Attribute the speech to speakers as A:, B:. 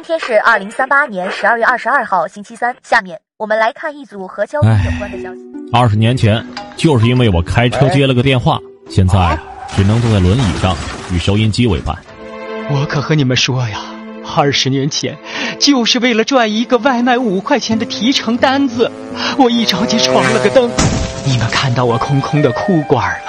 A: 天是2038年12月22号星期三，下面我们来看一组和交通有关的消息。
B: 20年前，就是因为我开车接了个电话，现在只能坐在轮椅上与收音机为伴。
C: 我可和你们说呀，20年前，就是为了赚一个外卖5块钱的提成单子，我一着急闯了个灯。你们看到我空空的裤管了。